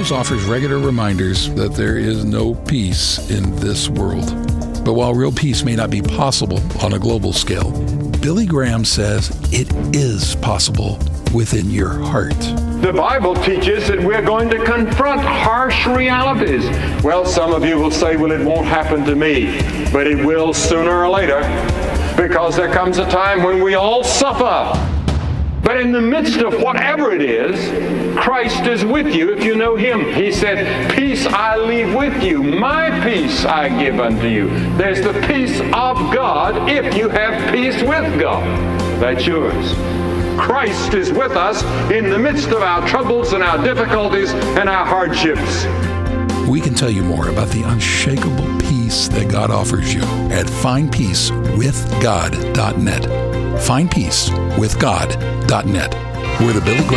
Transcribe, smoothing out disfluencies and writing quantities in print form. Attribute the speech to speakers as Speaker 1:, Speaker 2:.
Speaker 1: news offers regular reminders that there is no peace in this world. But while real peace may not be possible on a global scale, Billy Graham says it is possible within your heart.
Speaker 2: The Bible teaches that we're going to confront harsh realities. Well, some of you will say, well, it won't happen to me, but it will sooner or later, because there comes a time when we all suffer. But in the midst of whatever it is, Christ is with you if you know Him. He said, peace I leave with you, my peace I give unto you. There's the peace of God if you have peace with God. That's yours. Christ is with us in the midst of our troubles and our difficulties and our hardships.
Speaker 1: We can tell you more about the unshakable peace that God offers you at findpeacewithgod.net. Findpeacewithgod.net. We're the Billy Graham